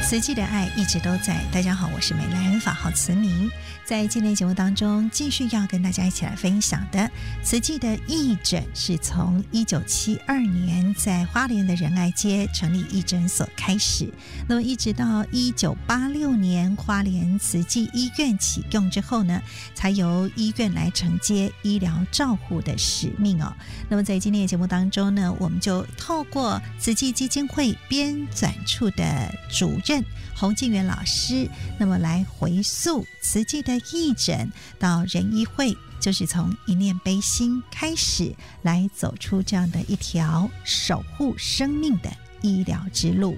慈济的爱一直都在。大家好，我是美兰，法号慈明。在今天节目当中，继续要跟大家一起来分享的慈济的义诊，是从1972年在花莲的仁爱街成立义诊所开始，那么一直到1986年花莲慈济医院启用之后呢，才由医院来承接医疗照护的使命哦。那么在今天的节目当中呢，我们就透过慈济基金会编纂处的主任洪敬元老师，那么来回溯慈济的义诊到仁医会，就是从一念悲心开始，来走出这样的一条守护生命的医疗之路。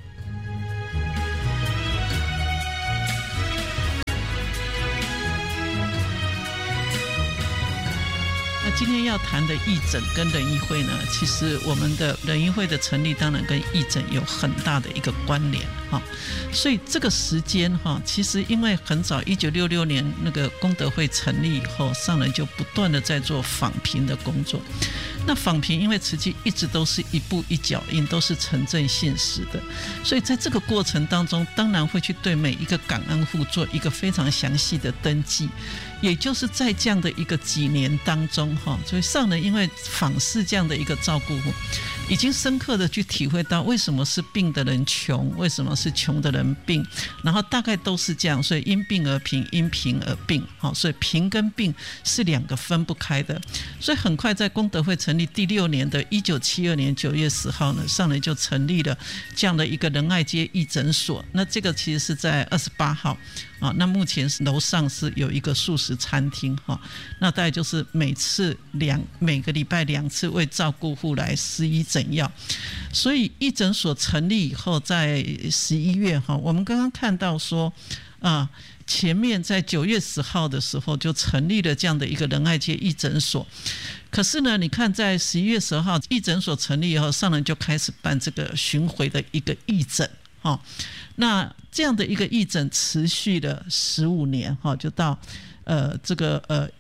今天要谈的义诊跟仁医会呢，其实我们的仁医会的成立当然跟义诊有很大的一个关联哈，所以这个时间哈，其实因为很早1966年那个功德会成立以后，上人就不断的在做访贫的工作。那访贫因为慈济一直都是一步一脚印，都是诚正信实的，所以在这个过程当中，当然会去对每一个感恩户做一个非常详细的登记。也就是在这样的一个几年当中哈，所以上人因为访视这样的一个照顾户，已经深刻的去体会到为什么是病的人穷，为什么是穷的人病，然后大概都是这样，所以因病而贫，因贫而病，所以贫跟病是两个分不开的。所以很快在功德会成立第6年的1972年9月10号呢，上人就成立了这样的一个仁爱街义诊所。那这个其实是在28号那目前楼上是有一个素食餐厅那大概就是每个礼拜2次为照顾户来施医诊药。所以义诊所成立以后，在11月我们刚刚看到说前面在9月10号的时候就成立了这样的一个仁爱街义诊所。可是呢，你看在11月10号义诊所成立以后，上人就开始办这个巡回的一个义诊那这样的一个义诊持续了15年就到这个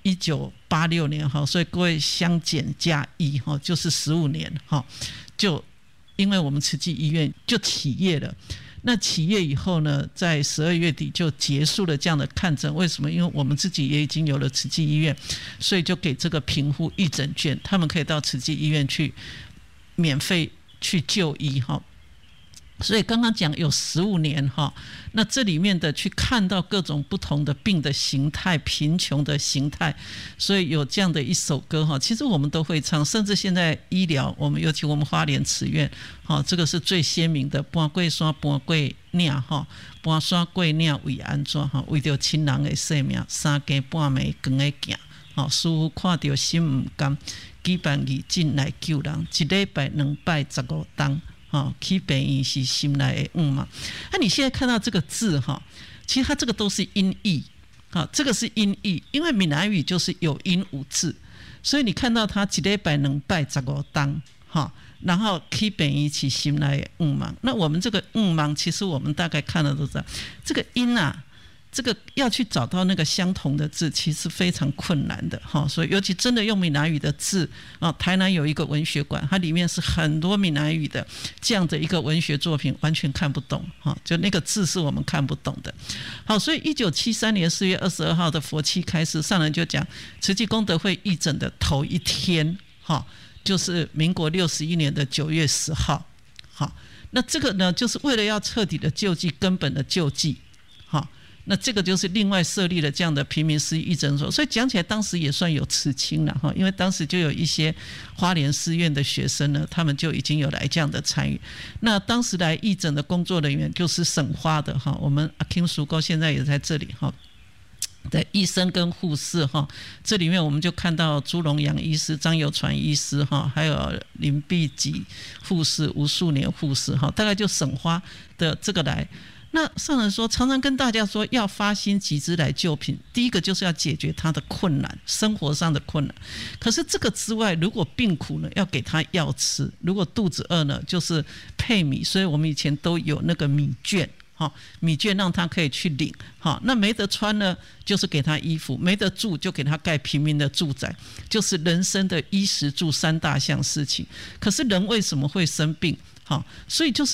1986年所以各位相减加1就是15年就因为我们慈济医院就起业了。那起业以后呢，在12月底就结束了这样的看诊。为什么？因为我们自己也已经有了慈济医院，所以就给这个贫户义诊券，他们可以到慈济医院去免费去就医所以刚刚讲有15年那这里面的去看到各种不同的病的形态，贫穷的形态，所以有这样的一首歌其实我们都会唱，甚至现在医疗，尤其我们花莲慈院这个是最鲜明的，搬过山搬过岭搬山过岭为安怎为着亲人的生命3更半暝光的行师父看到心不甘，举办义诊来救人，一礼拜2摆15天去病院是心内的嘛。你现在看到这个字其实它这个都是音译这个是音译，因为闽南语就是有音无字，所以你看到它一礼拜2摆15天然后去病院是心内的嘛。那我们这个嘛，其实我们大概看了都知道，这个音这个要去找到那个相同的字其实非常困难的所以尤其真的用闽南语的字台南有一个文学馆，它里面是很多闽南语的这样的一个文学作品，完全看不懂就那个字是我们看不懂的。好，所以1973年4月22号的佛七开始，上人就讲慈济功德会义诊的头一天就是民国61年的9月10号那这个呢，就是为了要彻底的救济，根本的救济那这个就是另外设立了这样的平民私义诊所。所以讲起来当时也算有慈亲了因为当时就有一些花莲师院的学生呢，他们就已经有来这样的参与。那当时来义诊的工作人员就是省花的我们阿 King 叔哥现在也在这里的医生跟护士这里面我们就看到朱荣阳医师、张友传医师还有林碧吉护士、吴树年护士大概就省花的这个来。那上人说，常常跟大家说要发心集资来救贫，第一个就是要解决他的困难，生活上的困难。可是这个之外，如果病苦呢，要给他药吃；如果肚子饿呢，就是配米。所以我们以前都有那个米券，米券让他可以去领。那没得穿呢，就是给他衣服；没得住，就给他盖平民的住宅。就是人生的衣食住3大项事情。可是人为什么会生病？所以就是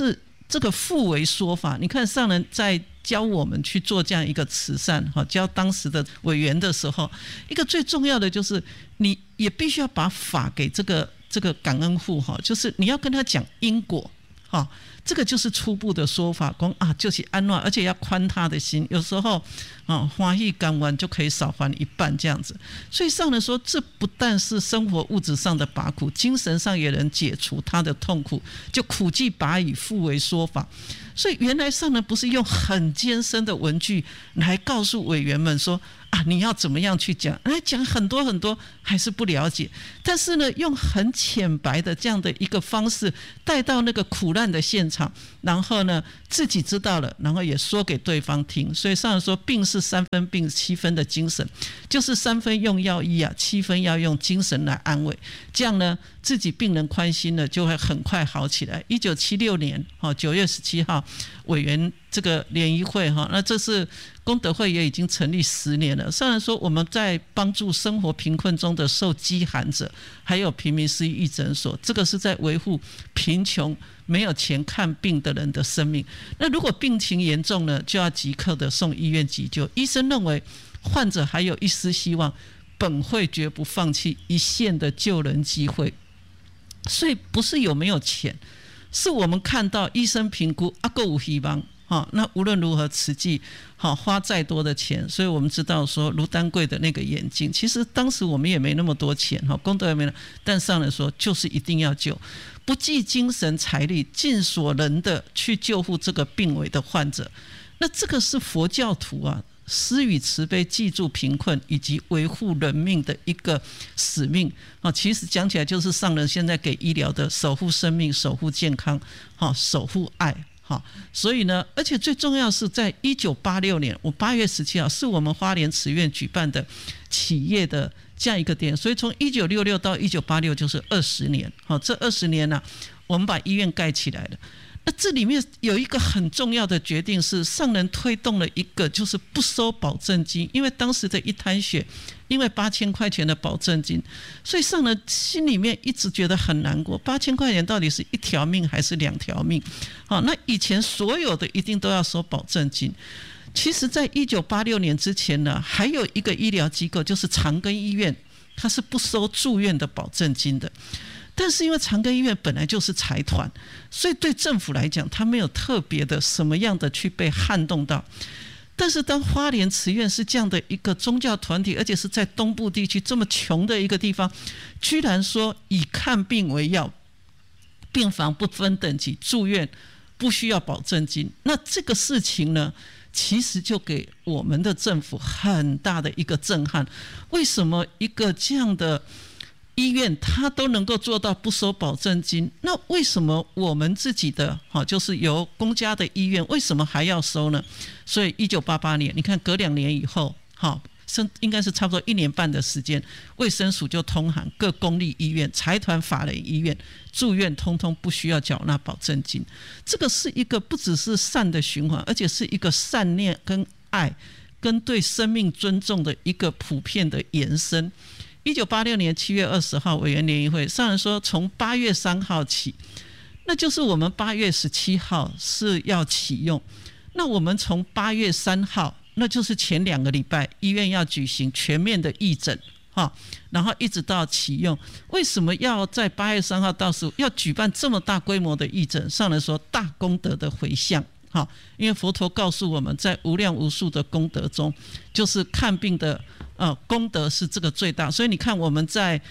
这个互为说法。你看上人在教我们去做这样一个慈善，教当时的委员的时候，一个最重要的就是你也必须要把法给这个感恩户，就是你要跟他讲因果，这个就是初步的说法，说就是安乐，而且要宽他的心。有时候欢喜甘愿就可以少还一半这样子。所以上人说，这不但是生活物质上的拔苦，精神上也能解除他的痛苦，就苦既拔以互为说法。所以原来上人不是用很艰深的文句来告诉委员们说你要怎么样去讲，讲很多很多还是不了解，但是呢用很浅白的这样的一个方式带到那个苦难的现场，然后呢自己知道了，然后也说给对方听。所以上人说，病是3分病7分的精神，就是3分用药医7分要用精神来安慰，这样呢自己病人宽心了，就会很快好起来。1976年9月17号委员这个联谊会，那这是功德会也已经成立10年了。上人说，我们在帮助生活贫困中的受饥寒者，还有平民失忆诊所，这个是在维护贫穷没有钱看病的人的生命。那如果病情严重呢，就要即刻的送医院急救。医生认为患者还有一丝希望，本会绝不放弃一线的救人机会。所以不是有没有钱，是我们看到医生评估还有希望，那无论如何慈济花再多的钱。所以我们知道说卢丹贵的那个眼镜，其实当时我们也没那么多钱，功德也没了，但上人说就是一定要救，不计精神财力，尽所能的去救护这个病危的患者。那这个是佛教徒施予慈悲，记住贫困以及维护人命的一个使命。其实讲起来就是上人现在给医疗的守护生命、守护健康、守护爱。所以呢，而且最重要是在1986年8月17号是我们花莲慈院举办的企业的这样一个点，所以从1966到1986就是20年。这20年我们把医院盖起来了。那这里面有一个很重要的决定是，上人推动了一个就是不收保证金，因为当时的一滩血因为8000块钱的保证金，所以上人心里面一直觉得很难过，8000块钱到底是1条命还是2条命？那以前所有的一定都要收保证金。其实在1986年之前呢，还有一个医疗机构就是长庚医院，它是不收住院的保证金的。但是因为长庚医院本来就是财团，所以对政府来讲他没有特别的什么样的去被撼动到。但是当花莲慈院是这样的一个宗教团体，而且是在东部地区这么穷的一个地方，居然说以看病为要，病房不分等级，住院不需要保证金，那这个事情呢其实就给我们的政府很大的一个震撼。为什么一个这样的医院它都能够做到不收保证金，那为什么我们自己的就是由公家的医院为什么还要收呢？所以1988年你看隔2年以后，应该是差不多1年半的时间，卫生署就通函各公立医院、财团法人医院住院通通不需要缴纳保证金。这个是一个不只是善的循环，而且是一个善念跟爱跟对生命尊重的一个普遍的延伸。1986年7月20号委员联谊会，上人说从8月3号起，那就是我们8月17号是要启用，那我们从8月3号，那就是前2个礼拜医院要举行全面的义诊，然后一直到启用。为什么要在8月3号到15要举办这么大规模的义诊？上人说大功德的回向，因为佛陀告诉我们在无量无数的功德中，就是看病的功德是这个最大。所以你看我们在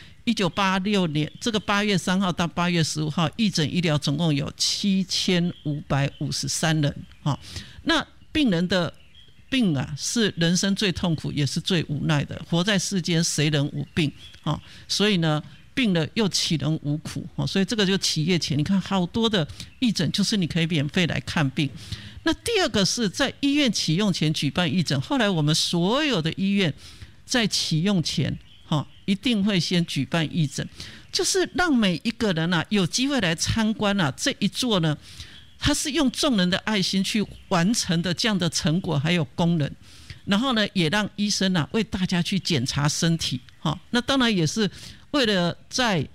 1986年这个8月3号到8月15号义诊医疗总共有7553人。那病人的病是人生最痛苦也是最无奈的，活在世间谁人无病，所以呢病了又岂能无苦，所以这个就企业钱。你看好多的义诊就是你可以免费来看病。那第二个是在医院启用前举办义诊，后来我们所有的医院在启用前一定会先举办义诊，就是让每一个人有机会来参观这一座呢，它是用众人的爱心去完成的这样的成果还有功能。然后呢也让医生为大家去检查身体，那当然也是为了在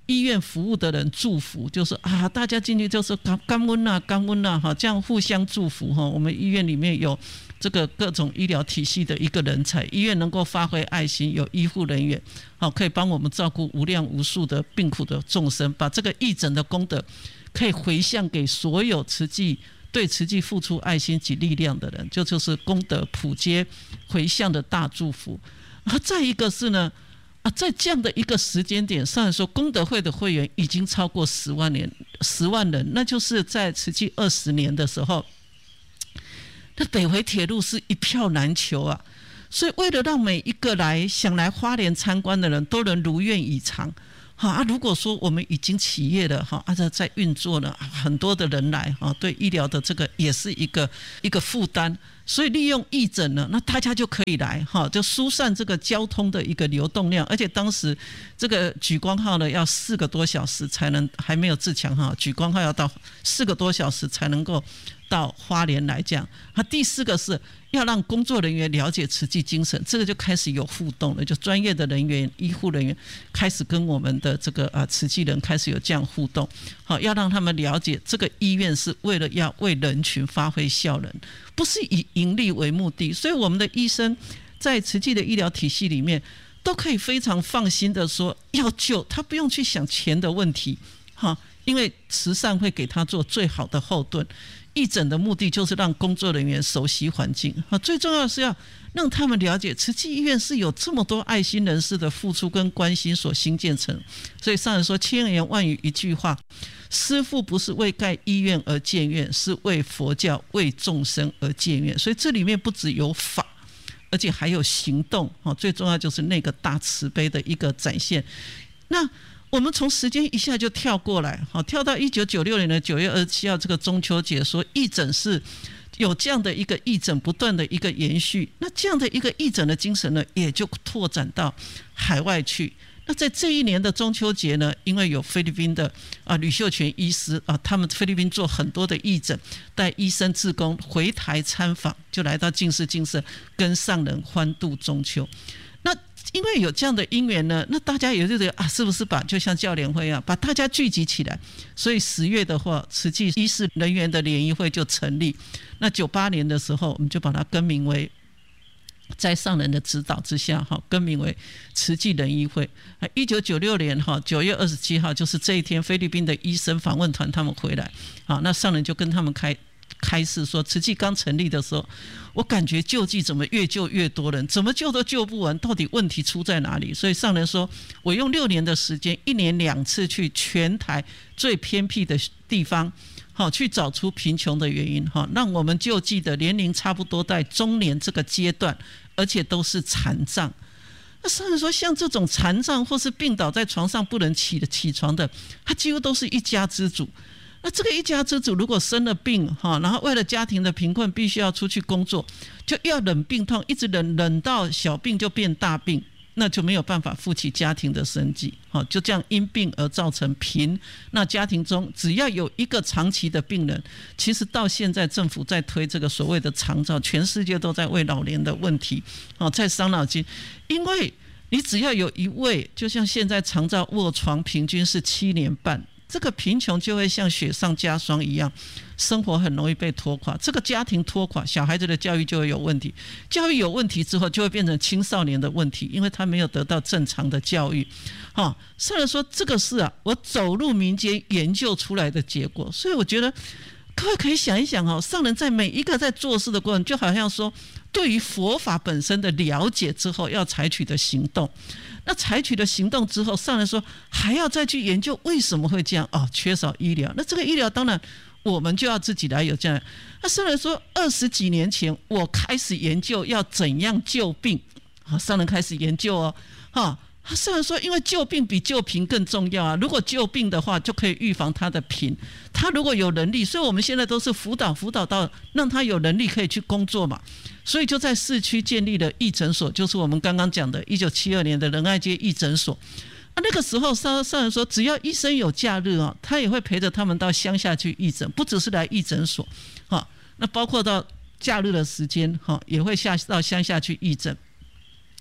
医院服务的人祝福，就是啊，大家进去就是感恩啊，感恩啊，这样互相祝福哈。我们医院里面有这个各种医疗体系的一个人才，医院能够发挥爱心，有医护人员，好可以帮我们照顾无量无数的病苦的众生，把这个义诊的功德可以回向给所有对慈济付出爱心及力量的人，就是功德普接回向的大祝福。再一个是呢。在这样的一个时间点上来说，功德会的会员已经超过10万人，那就是在慈济20年的时候，那北回铁路是一票难求啊。所以为了让每一个想来花莲参观的人都能如愿以偿，如果说我们已经起业了在运作了，很多的人来对医疗的这个也是一个负担，所以利用义诊呢，那大家就可以来就疏散这个交通的一个流动量。而且当时这个莒光号呢要4个多小时才能，还没有自强号，莒光号要到4个多小时才能够到花莲来讲。第4个是要让工作人员了解慈济精神，这个就开始有互动了，就专业的人员、医护人员开始跟我们的这个慈济人开始有这样互动，要让他们了解这个医院是为了要为人群发挥效能，不是以盈利为目的。所以我们的医生在慈济的医疗体系里面都可以非常放心的说要救他，不用去想钱的问题，因为慈善会给他做最好的后盾。义诊的目的就是让工作人员熟悉环境，最重要的是要让他们了解慈济医院是有这么多爱心人士的付出跟关心所兴建成。所以上人说千言万语一句话，师父不是为盖医院而建院，是为佛教为众生而建院。所以这里面不只有法，而且还有行动，最重要就是那个大慈悲的一个展现。那我们从时间一下就跳过来，跳到1996年的9月27号这个中秋节，说义诊是有这样的一个义诊不断的一个延续。那这样的一个义诊的精神呢，也就拓展到海外去。那在这一年的中秋节呢，因为有菲律宾的吕秀全医师他们菲律宾做很多的义诊，带医生志工回台参访，就来到净寺跟上人欢度中秋。那因为有这样的因缘呢，那大家也就觉得是不是就像教联会一样把大家聚集起来。所以10月的话，慈济医事人员的联谊会就成立。那98年的时候，我们就把它更名为，在上人的指导之下更名为慈济人谊会。1996年9月27号就是这一天，菲律宾的医生访问团他们回来，那上人就跟他们开示说，慈济刚成立的时候，我感觉救济怎么越救越多人，怎么救都救不完，到底问题出在哪里？所以上人说，我用6年的时间，1年2次去全台最偏僻的地方，去找出贫穷的原因，让我们救济的年龄差不多在中年这个阶段，而且都是残障。那上人说，像这种残障或是病倒在床上不能起床的，他几乎都是一家之主。那这个一家之主如果生了病，然后为了家庭的贫困必须要出去工作，就要忍病痛，一直忍到小病就变大病，那就没有办法负起家庭的生计，就这样因病而造成贫。那家庭中只要有一个长期的病人，其实到现在政府在推这个所谓的长照，全世界都在为老年的问题在伤脑筋。因为你只要有一位，就像现在长照卧床平均是7年半，这个贫穷就会像雪上加霜一样，生活很容易被拖垮。这个家庭拖垮，小孩子的教育就会有问题，教育有问题之后就会变成青少年的问题，因为他没有得到正常的教育。上人说这个是我走入民间研究出来的结果。所以我觉得各位可以想一想上人在每一个在做事的过程，就好像说对于佛法本身的了解之后要采取的行动，那采取的行动之后，上人说还要再去研究为什么会这样缺少医疗。那这个医疗当然我们就要自己来有这样。那上人说20几年前我开始研究要怎样救病，上人开始研究上人说因为救病比救贫更重要如果救病的话就可以预防他的贫，他如果有能力，所以我们现在都是辅导到让他有能力可以去工作嘛。所以就在市区建立了义诊所，就是我们刚刚讲的1972年的仁爱街义诊所。那个时候上人说只要医生有假日他也会陪着他们到乡下去义诊，不只是来义诊所那包括到假日的时间也会到乡下去义诊。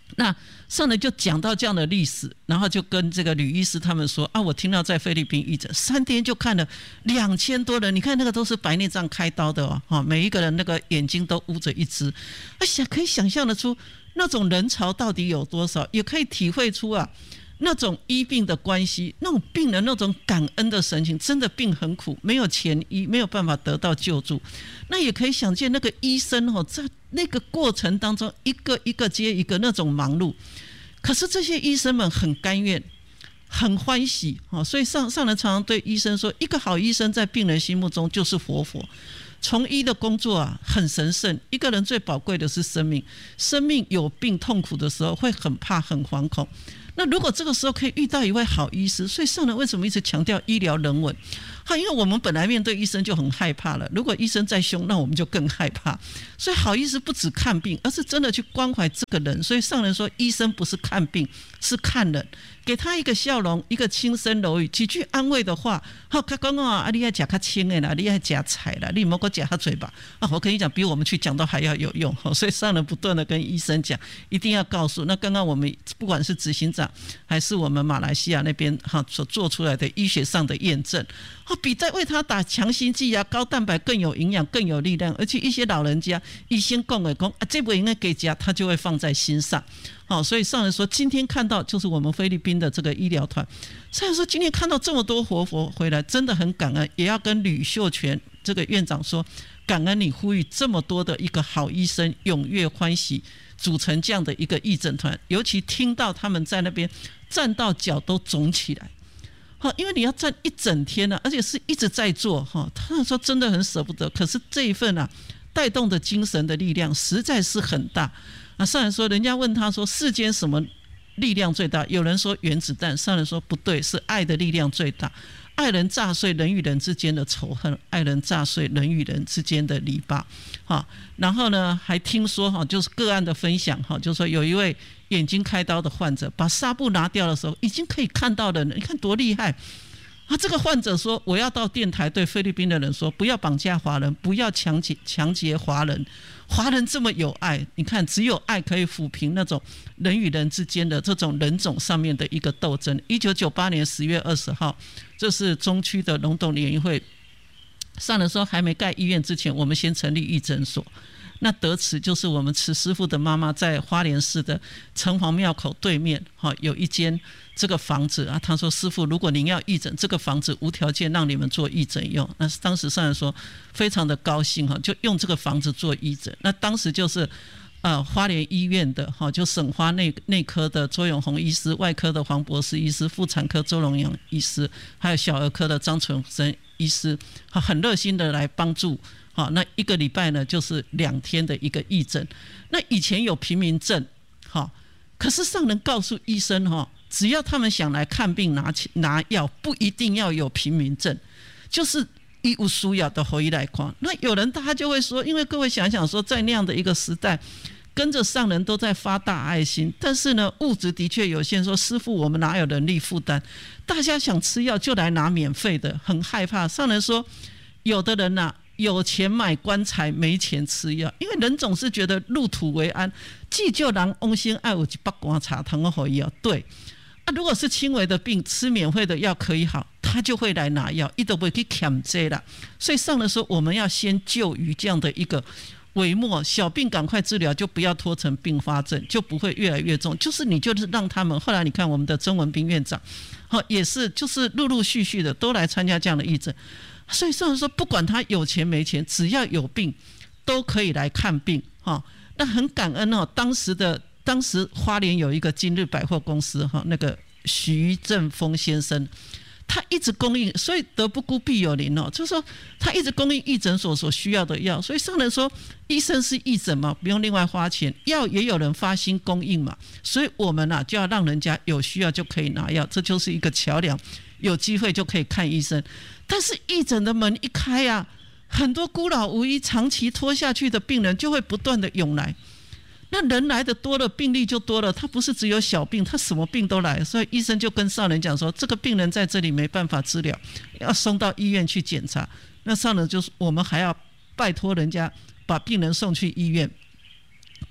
那上人就讲到这样的历史，然后就跟这个吕医师他们说啊，我听到在菲律宾义诊3天就看了2000多人，你看那个都是白内障开刀的哦，每一个人那个眼睛都捂着一只，可以想象得出那种人潮到底有多少，也可以体会出啊那种医病的关系，那种病人那种感恩的神情，真的病很苦，没有钱医，没有办法得到救助。那也可以想见那个医生在那个过程当中一个一个接一个那种忙碌，可是这些医生们很甘愿很欢喜，所以上人常常对医生说，一个好医生在病人心目中就是活佛。从医的工作啊很神圣，一个人最宝贵的是生命，生命有病痛苦的时候会很怕很惶恐，那如果这个时候可以遇到一位好医师，所以上人为什么一直强调医疗人文？因为我们本来面对医生就很害怕了，如果医生再凶，那我们就更害怕。所以好医师不只看病，而是真的去关怀这个人。所以上人说，医生不是看病，是看人，给他一个笑容，一个轻声柔语，几句安慰的话。他讲啊，你要吃较轻的啦，你要吃菜啦，你莫给我吃他嘴巴啊！我跟你讲，比我们去讲到还要有用。所以上人不断的跟医生讲，一定要告诉。那刚刚我们不管是执行长，还是我们马来西亚那边所做出来的医学上的验证，比在为他打强心剂啊、高蛋白更有营养、更有力量。而且一些老人家医生讲的讲这不应该给家，他就会放在心上。所以上人说，今天看到就是我们菲律宾的这个医疗团，上人说今天看到这么多活佛回来，真的很感恩，也要跟吕秀全这个院长说，感恩你呼吁这么多的一个好医生踊跃欢喜组成这样的一个义诊团，尤其听到他们在那边站到脚都肿起来，因为你要站一整天而且是一直在做，他说真的很舍不得，可是这一份带动的精神的力量实在是很大。上人说，人家问他说世间什么力量最大，有人说原子弹，上人说不对，是爱的力量最大。爱人炸碎人与人之间的仇恨，爱人炸碎人与人之间的篱笆。然后呢还听说就是个案的分享，就是说有一位眼睛开刀的患者，把纱布拿掉的时候已经可以看到人了，你看多厉害。这个患者说，我要到电台对菲律宾的人说，不要绑架华人，不要强劫华人，华人这么有爱，你看只有爱可以抚平那种人与人之间的这种人种上面的一个斗争。1998年10月20号，这是中区的龙洞联谊会，上人说还没盖医院之前，我们先成立义诊所。那得此就是我们慈师父的妈妈在花莲市的城隍庙口对面有一间这个房子啊。他说，师父，如果您要义诊，这个房子无条件让你们做义诊用。那当时上人说非常的高兴，就用这个房子做义诊。那当时就是花莲医院的就省花内科的周永红医师，外科的黄博士医师，妇产科周荣阳医师，还有小儿科的张纯生医师，很热心的来帮助。那一个礼拜呢就是2天的一个义诊。那以前有平民证，可是上人告诉医生，只要他们想来看病拿药，不一定要有平民证，就是医务需要的回来看。那有人他就会说，因为各位想想说，在那样的一个时代，跟着上人都在发大爱心，但是呢物质的确有限，说师父我们哪有能力负担，大家想吃药就来拿免费的，很害怕。上人说，有的人有钱买棺材，没钱吃药，因为人总是觉得入土为安，既就人翁心爱有一百罐茶糖的回药。对如果是轻微的病，吃免费的药可以好，他就会来拿药，他都不会去欠这啦。所以上人说，我们要先救于这样的一个微末，小病赶快治疗，就不要拖成并发症，就不会越来越重。就是你就是让他们，后来你看我们的曾文彬院长也是就是陆陆续续的都来参加这样的义诊。所以上人说，不管他有钱没钱，只要有病都可以来看病。那很感恩当时花莲有一个今日百货公司那个徐正峰先生，他一直供应，所以德不孤必有邻就是说他一直供应义诊所所需要的药。所以上人说，医生是义诊嘛，不用另外花钱，药也有人发心供应嘛，所以我们就要让人家有需要就可以拿药，这就是一个桥梁，有机会就可以看医生。但是义诊的门一开很多孤老无依长期拖下去的病人就会不断的涌来，那人来的多了，病例就多了，他不是只有小病，他什么病都来。所以医生就跟上人讲说，这个病人在这里没办法治疗，要送到医院去检查。那上人就是我们还要拜托人家把病人送去医院，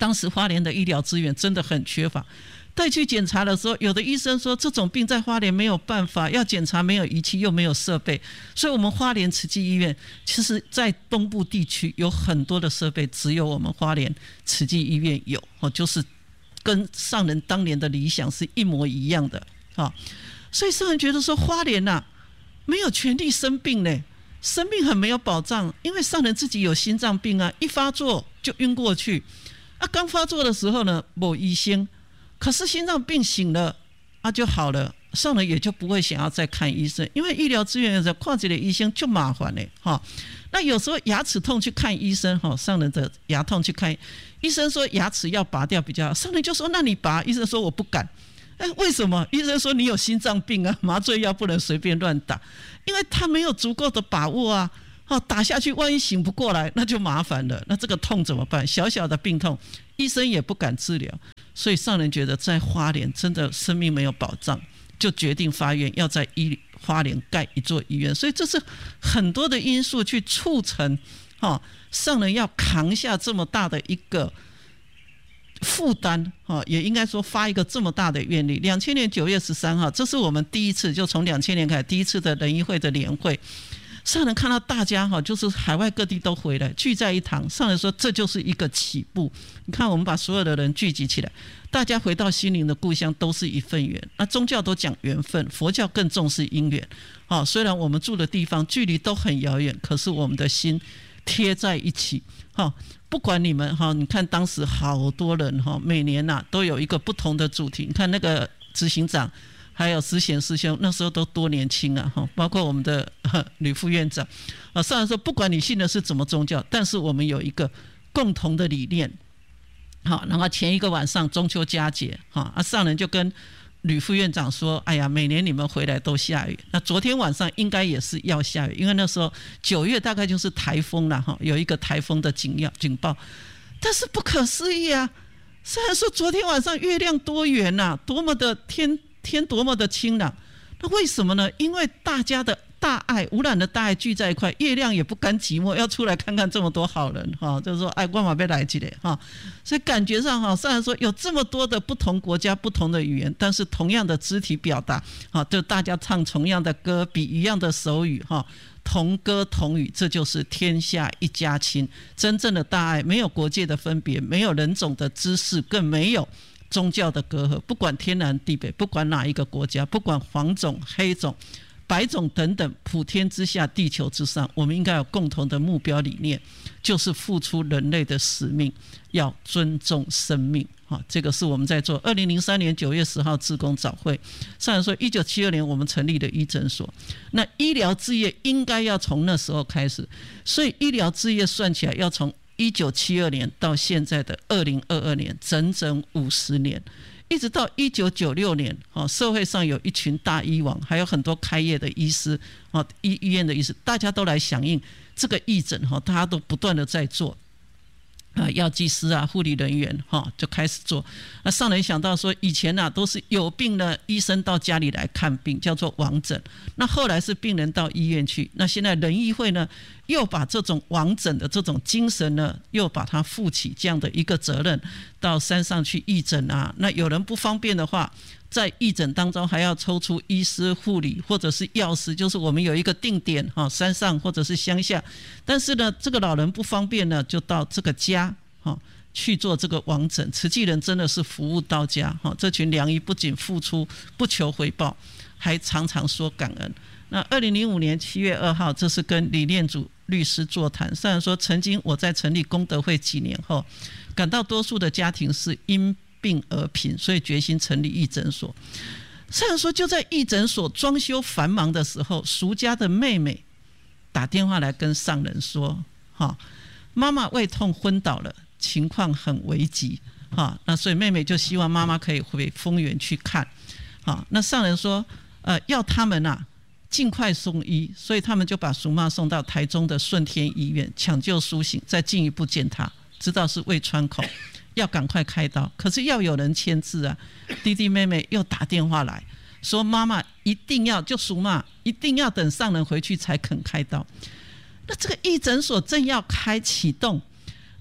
当时花莲的医疗资源真的很缺乏，带去检查的时候，有的医生说这种病在花莲没有办法，要检查没有仪器又没有设备，所以我们花莲慈济医院其实在东部地区有很多的设备，只有我们花莲慈济医院有，就是跟上人当年的理想是一模一样的。所以上人觉得说花莲没有权利生病呢，生命很没有保障，因为上人自己有心脏病一发作就晕过去刚发作的时候呢没医生，可是心脏病醒了就好了，上人也就不会想要再看医生，因为医疗资源有看一个医生就麻烦那有时候牙齿痛去看医生上人的牙痛去看医生，说牙齿要拔掉比较好，上人就说那你拔，医生说我不敢。为什么？医生说你有心脏病麻醉药不能随便乱打，因为他没有足够的把握打下去万一醒不过来那就麻烦了，那这个痛怎么办？小小的病痛医生也不敢治疗，所以上人觉得在花莲真的生命没有保障，就决定发愿要在花莲盖一座医院。所以这是很多的因素去促成上人要扛下这么大的一个负担也应该说发一个这么大的愿力。2000年9月13号，这是我们第一次，就从2000年开始第一次的仁医会的联会，上人看到大家就是海外各地都回来聚在一堂，上人说这就是一个起步。你看我们把所有的人聚集起来，大家回到心灵的故乡都是一份缘。那宗教都讲缘分，佛教更重视因缘虽然我们住的地方距离都很遥远，可是我们的心贴在一起不管你们你看当时好多人每年都有一个不同的主题。你看那个执行长还有思贤师兄那时候都多年轻包括我们的吕副院长上人说不管你信的是什么宗教，但是我们有一个共同的理念然后前一个晚上中秋佳节上人就跟吕副院长说哎呀每年你们回来都下雨，那昨天晚上应该也是要下雨，因为那时候9月大概就是台风了有一个台风的警报。但是不可思议虽然说昨天晚上月亮多圆多么的天多么的清朗，那为什么呢？因为大家的大爱，无染的大爱聚在一块，月亮也不甘寂寞，要出来看看这么多好人就是说我嘛要来一个所以感觉上虽然说有这么多的不同国家不同的语言，但是同样的肢体表达就大家唱同样的歌，比一样的手语同歌同语，这就是天下一家亲。真正的大爱没有国界的分别，没有人种的知识，更没有宗教的隔阂，不管天南地北，不管哪一个国家，不管黄种黑种白种等等，普天之下地球之上，我们应该有共同的目标理念，就是付出人类的使命，要尊重生命这个是我们在做。2003年9月10号志工早会，上人说1972年我们成立了医诊所，那医疗事业应该要从那时候开始，所以医疗事业算起来要从1972年到现在的2022年，整整50年，一直到1996年社会上有一群大医王，还有很多开业的医师医院的医师，大家都来响应这个义诊大家都不断的在做药剂师护理人员就开始做。那上人想到说以前都是有病的医生到家里来看病，叫做往诊，那后来是病人到医院去，那现在仁医会呢又把这种往诊的这种精神呢又把它负起这样的一个责任，到山上去义诊那有人不方便的话，在义诊当中还要抽出医师护理或者是药师，就是我们有一个定点山上或者是乡下，但是呢这个老人不方便呢就到这个家去做这个往诊。慈济人真的是服务到家这群良医不仅付出不求回报，还常常说感恩。那2005年7月2号，这是跟李念祖律师座谈，虽然说曾经我在成立功德会几年后，感到多数的家庭是因病而贫，所以决心成立义诊所。虽然说就在义诊所装修繁忙的时候，俗家的妹妹打电话来跟上人说妈妈胃痛昏倒了，情况很危急那所以妹妹就希望妈妈可以回丰原去看那上人说要他们尽快送医，所以他们就把淑妈送到台中的顺天医院抢救苏醒，再进一步检查，知道是胃穿孔，要赶快开刀，可是要有人签字弟弟妹妹又打电话来说妈妈一定要，就淑妈一定要等上人回去才肯开刀。那这个义诊所正要启动，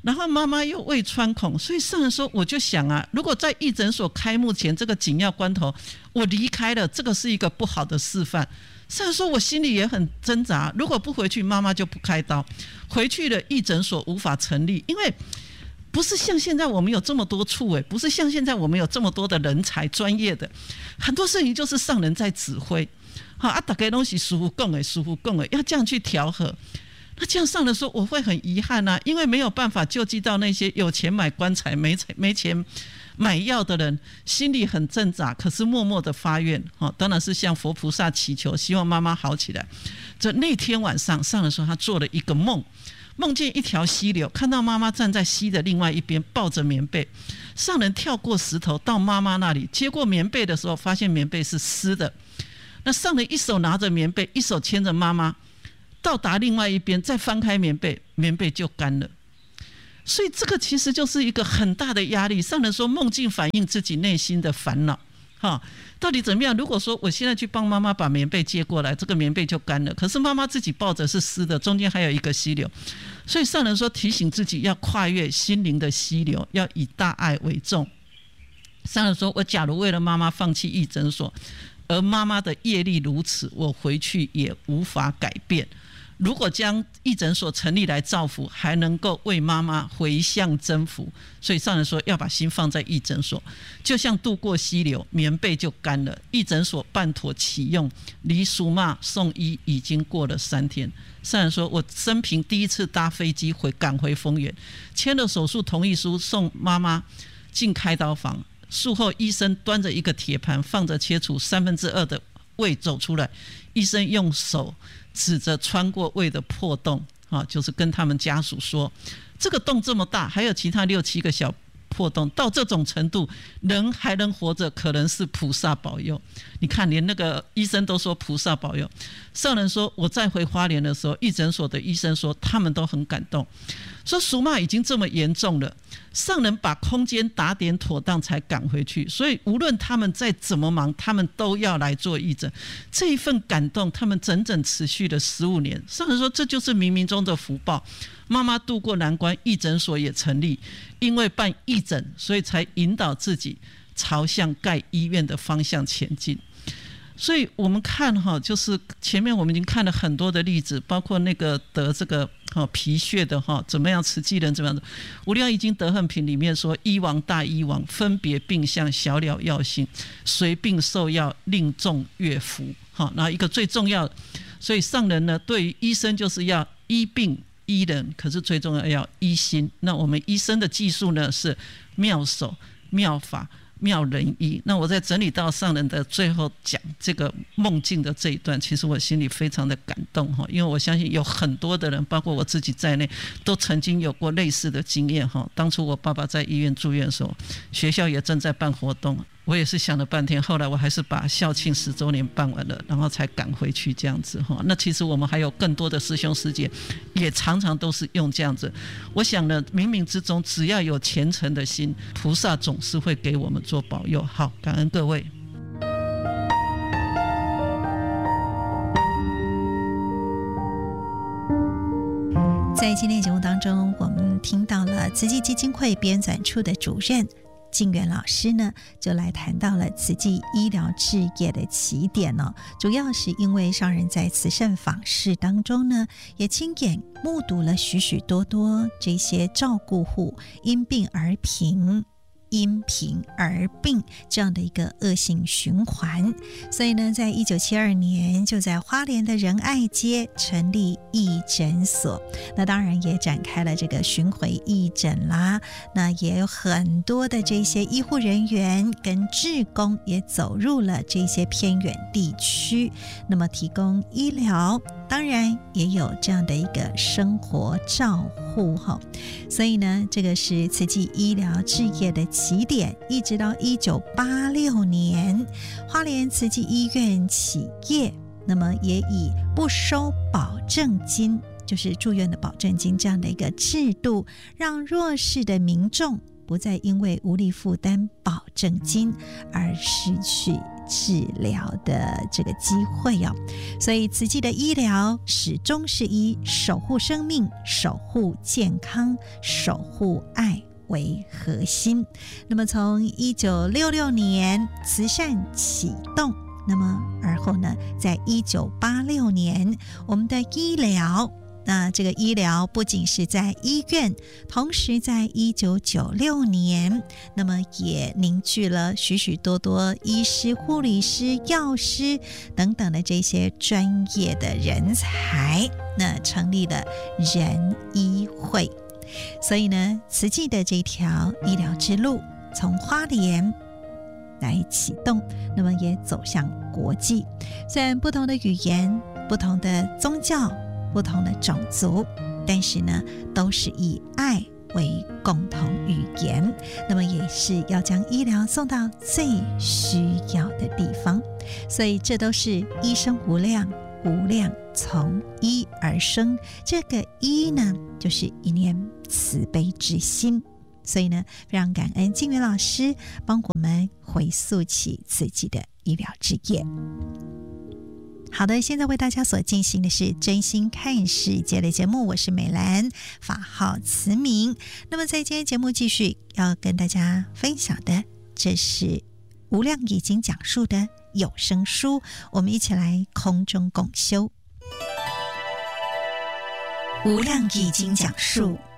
然后妈妈又胃穿孔，所以上人说，我就想啊，如果在义诊所开幕前这个紧要关头我离开了，这个是一个不好的示范。上人说我心里也很挣扎，如果不回去妈妈就不开刀，回去了义诊所无法成立，因为不是像现在我们有这么多处委，不是像现在我们有这么多的人才专业的，很多事情就是上人在指挥啊，大家都是师父讲的，师父讲的，要这样去调和。那这样上人说我会很遗憾啊，因为没有办法救济到那些有钱买棺材没钱买药的人，心里很挣扎，可是默默的发愿，当然是向佛菩萨祈求，希望妈妈好起来。那天晚上上人说他做了一个梦，梦见一条溪流，看到妈妈站在溪的另外一边抱着棉被，上人跳过石头到妈妈那里，接过棉被的时候发现棉被是湿的，那上人一手拿着棉被，一手牵着妈妈到达另外一边，再翻开棉被，棉被就干了。所以这个其实就是一个很大的压力。上人说梦境反映自己内心的烦恼，到底怎么样？如果说我现在去帮妈妈把棉被接过来，这个棉被就干了，可是妈妈自己抱着是湿的，中间还有一个溪流，所以上人说提醒自己要跨越心灵的溪流，要以大爱为重。上人说我假如为了妈妈放弃义诊所，而妈妈的业力如此，我回去也无法改变。如果将义诊所成立来造福，还能够为妈妈回向增福，所以上人说要把心放在义诊所，就像渡过溪流，棉被就干了。义诊所办妥启用，离苏骂送医已经过了3天。上人说我生平第一次搭飞机赶回丰原，签了手术同意书，送妈妈进开刀房。术后医生端着一个铁盘，放着切除2/3的胃走出来，医生用手指着穿过胃的破洞，就是跟他们家属说，这个洞这么大，还有其他6、7个小破洞，到这种程度人还能活着，可能是菩萨保佑。你看连那个医生都说菩萨保佑。上人说我再回花莲的时候，义诊所的医生说他们都很感动，说属骂已经这么严重了，上人把空间打点妥当才赶回去，所以无论他们再怎么忙，他们都要来做义诊。这一份感动他们整整持续了15年。上人说这就是冥冥中的福报，妈妈渡过难关，义诊所也成立，因为办义诊，所以才引导自己朝向盖医院的方向前进。所以我们看就是前面我们已经看了很多的例子，包括那个得这个皮屑的怎么样，慈济人怎么样的。无量易经德行品里面说，医王大医王，分别病相，小了药性，随病受药，令众乐服。然后一个最重要的，所以上人呢对于医生就是要医病医人，可是最重要要医心。那我们医生的技术呢是妙手妙法妙人医。那我在整理到上人的最后讲这个梦境的这一段，其实我心里非常的感动，因为我相信有很多的人，包括我自己在内，都曾经有过类似的经验。当初我爸爸在医院住院的时候，学校也正在办活动，我也是想了半天，后来我还是把校庆10周年办完了，然后才赶回去这样子。那其实我们还有更多的师兄师姐也常常都是用这样子。我想呢，冥冥之中只要有虔诚的心，菩萨总是会给我们做保佑。好，感恩各位。 在今天节目当中，我们听到了慈济基金会编纂处的主任静远老师呢，就来谈到了慈济医疗事业的起点主要是因为上人在慈圣访视当中呢，也亲眼目睹了许许多多这些照顾户因病而贫，因贫而病这样的一个恶性循环。所以呢，在1972年就在花莲的仁爱街成立义诊所，那当然也展开了这个巡回义诊啦。那也有很多的这些医护人员跟志工也走入了这些偏远地区，那么提供医疗，当然也有这样的一个生活照护。所以呢，这个是慈济医疗事业的起点，一直到1986年花莲慈济医院起业，那么也以不收保证金，就是住院的保证金这样的一个制度，让弱势的民众不再因为无力负担保证金而失去治疗的这个机会哦。所以慈济的医疗始终是以守护生命、守护健康、守护爱为核心。那么从1966年慈善启动，那么而后呢，在1986年，我们的医疗，那这个医疗不仅是在医院，同时在1996年，那么也凝聚了许许多多医师、护理师、药师等等的这些专业的人才，那成立了人医会。所以呢，慈济的这条医疗之路从花莲来启动，那么也走向国际。虽然不同的语言、不同的宗教、不同的种族，但是呢，都是以爱为共同语言，那么也是要将医疗送到最需要的地方。所以这都是医生无量，无量从医而生。这个医呢，就是一念慈悲之心。所以呢，非常感恩静云老师帮我们回溯起自己的医疗之夜。好的，现在为大家所进行的是真心看世界的节目，我是美兰，法号慈明。那么在今天节目继续要跟大家分享的，这是无量已经讲述的有声书，我们一起来空中共修。无量已经讲述